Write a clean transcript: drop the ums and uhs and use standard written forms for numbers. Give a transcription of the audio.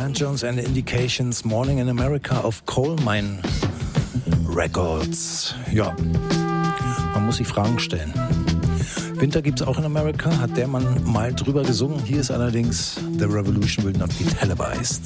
Grant Jones and the Indications, Morning in America auf Coal Mine Records. Ja, man muss sich Fragen stellen. Winter gibt's auch in Amerika, hat der Mann mal drüber gesungen. Hier ist allerdings The Revolution Will Not Be Televised.